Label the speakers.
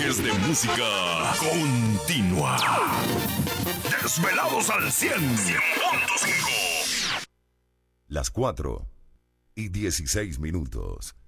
Speaker 1: horas de música continua. Desvelados al 100.5.
Speaker 2: Las 4:16.